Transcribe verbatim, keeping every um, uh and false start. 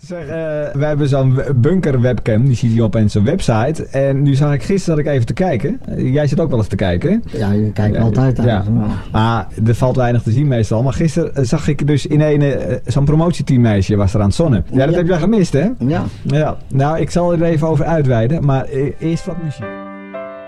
Zeg, uh, wij hebben zo'n bunker webcam, die zie je op zo'n website. En nu zag ik gisteren dat ik even te kijken. Uh, jij zit ook wel eens te kijken, hè? Ja, je kijkt ja, altijd aan. Ja. Maar er valt weinig te zien meestal. Maar gisteren uh, zag ik dus in een, uh, zo'n promotieteammeisje was er aan het zonnen. Ja, dat ja. heb jij gemist, hè? Ja. Ja. Nou, ik zal er even over uitweiden, maar uh, eerst wat muziek.